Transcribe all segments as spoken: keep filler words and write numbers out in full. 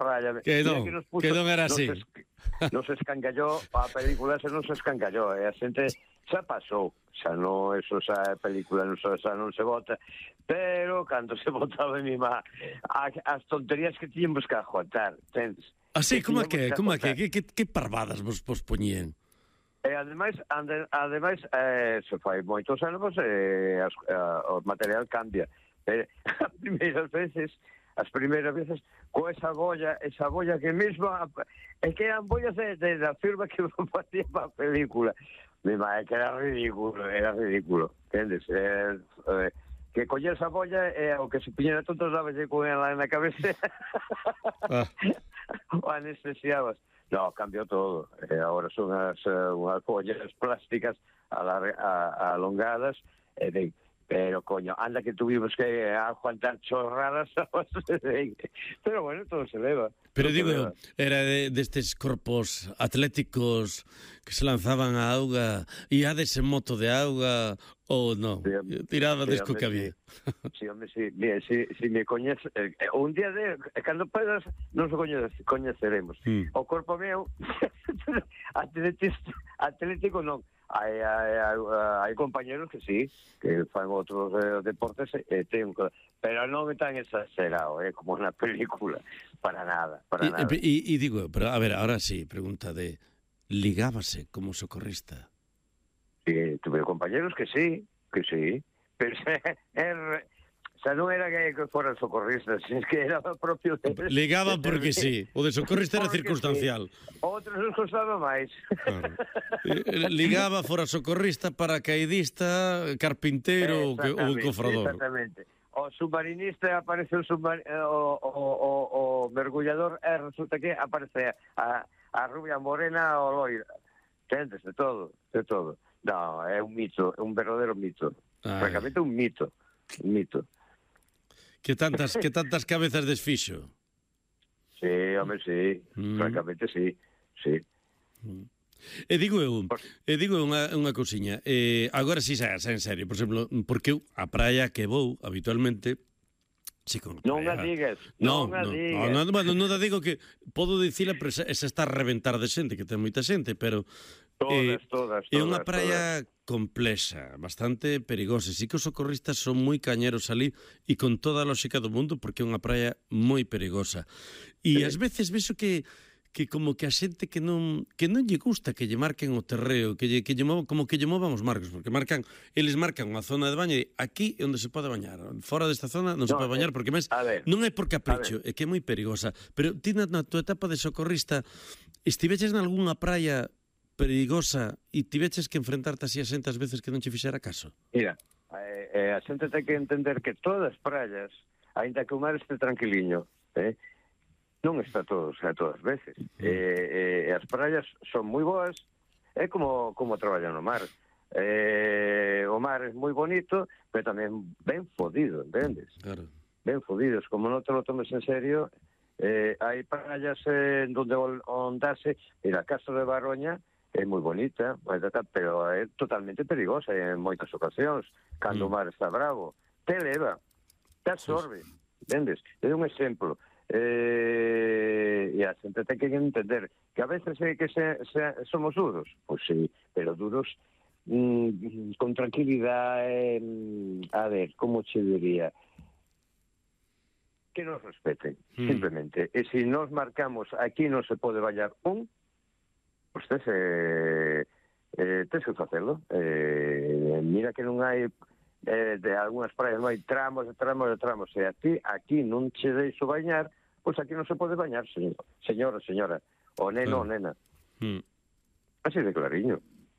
praia. Que non, que, puso, que non era así. Non se, non se escangalló, a película esa non se escangalló, e a xente xa pasou, xa non, eso xa a película non, xa non se vota, pero cando se votaba mi má, as tonterías que tiñamos que aguantar, entendes? Así, como é que, como é que, que, que, que parvadas vos, vos poñían? E ademais, ande, ademais eh, se fai moitos anos e eh, o material cambia. Eh, as primeiras veces, as primeiras veces, co esa bolla, esa bolla que mesmo, é que eran bollas de, de, da firma que facía para a película. Mi má, é que era ridículo, era ridículo, entendes? Eh, eh, que coller esa bolla e eh, o que se piñera tontos dabas con ela na cabeza ah. o anestesiabas. No, cambiou todo. Eh, agora son as uh, unhas follas plásticas alar- a, a alongadas, eh, de, pero, coño, anda que tuvimos que aguantar chorradas, pero bueno, todo se leva. Pero digo, leva. Era de, destes corpos atléticos que se lanzaban á auga e hades en moto de auga ou non? Sí, tiraba sí, desco que había. Sí, home, sí, mira, si, si me coñece, eh, un día de, cando podas, non se coñece, coñeceremos. Mm. O corpo meu, atlético, atlético non. Hai, hai, hai, hai compañeros que sí, que fan outros eh, deportes, eh, ten, pero non é tan exagerado, eh, como na película, para nada, para e, nada. E, e digo, pero a ver, ahora sí, pregunta de, ligábase como socorrista? Sí, tuve compañeros que sí, que sí, pero er, o sea, non era que foran socorristas, es que era propio de... Ligaban porque sí, o de socorrista era circunstancial. Sí. Outros nos costaba máis. Claro. Ligaba fora socorrista, paracaidista, carpintero ou cofrador. Exactamente. O submarinista aparece o, submar... o, o, o, o mergullador e resulta que aparece a, a rubia morena o loira. Entendes, de todo, de todo. No, é un mito, é un verdadeiro mito. Francamente, un mito, un mito. Que tantas, que tantas cabezas desfixo? Sí, home, sí, mm. francamente, sí, sí. Mm. E digo eu, e digo unha, unha cousiña, eh, agora si xa, xa en serio, por exemplo, porque eu, a praia que vou habitualmente, sí, con non a digas, non, non a no, digas. No, no, bueno, non a digo que podo dicila, pero esa está a reventar de xente, que ten moita xente, pero todas, eh, todas, todas. É unha praia todas. complexa, bastante perigosa. Sí que os socorristas son moi cañeros ali e con toda a lógica do mundo, porque é unha praia moi perigosa. E sí. ás veces vexo que que como que a xente que non que non lle gusta que lle marquen o terreo, que lle, que lle movan, como que lle movan os marcos, porque marcan, eles marcan unha zona de baño e aquí é onde se pode bañar, fora desta zona non se no, pode bañar, porque mes, non é por capricho, é que é moi perigosa. Pero ti na, na tua etapa de socorrista estiveches en algunha praia perigosa e tiveches que enfrentarte así a xente as veces que non che fixera caso? Mira, eh, eh, a xente ten que entender que todas as praias, aínda que o mar este tranquiliño, eh, non está todos a todas veces. Mm. Eh, eh, as praias son moi boas, é como como traballar no mar. Eh, o mar é moi bonito, pero tamén ben fodido, entendes? Claro. Ben fodidos, como non te lo tomes en serio. Eh, hai praias eh, onde ondase, mira, Castro de Baroña é moi bonita, pero é totalmente perigosa en moitas ocasións, cando mm. o mar está bravo. Te leva, te absorbe, entendes? É un exemplo. Eh, e a xente ten que entender que a veces é que se, se, somos duros, pois sí, pero duros mm, con tranquilidade, mm, a ver, como che diría, que nos respeten, mm. simplemente. E se nos marcamos aquí non se pode bañar un, pois tes, eh, eh, tes que facelo. Eh, mira que non hai eh, de algunhas praias non hai tramos e tramos e tramos, e aquí, aquí non che deixo bañar, pois aquí non se pode bañar, señor, señora, señora, o neno, o nena. Mm. Así de clariño.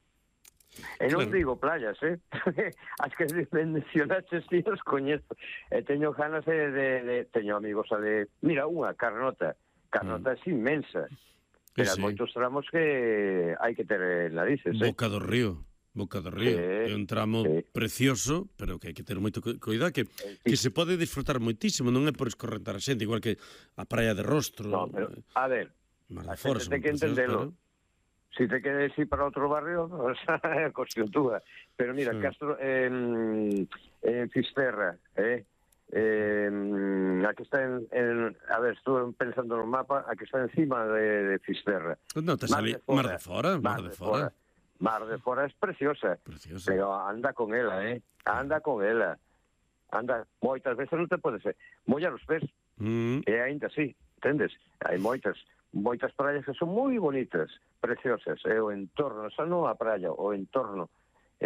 E non claro. digo playas, eh? As que mencionaches ti os coñezo. E teño ganas de, de, de... Teño amigos a de... Mira, unha Carnota. Carnota mm. é inmensa. Pero sí. moitos tramos que hai que ter narices, eh? Boca do Río. Boca do Río, sí, é un tramo sí. precioso, pero que hai que ter moito cuidado, que, sí. que se pode disfrutar moitísimo, non é por escorrentar a xente, igual que a praia de Rostro. No, pero, a ver, a xente ten que entendelo. Pero... Si te quedes ir para outro barrio, o sea, é cuestión túa. Pero mira, sí. Castro, en, en Fisterra, eh, eh, a que está en, en... A ver, estou pensando no mapa, a que está encima de, de Fisterra. Non te sali Mar de Fora, Mar de Fora. Mar de Fora es preciosa, Preciosa. pero anda con ela, eh? Anda con ela. Anda, moitas veces non te pode ser. Mollar os pés, Mm. e ainda así, entendes? Hai moitas, moitas praias que son moi bonitas, preciosas, e o entorno, xa non a praia, o entorno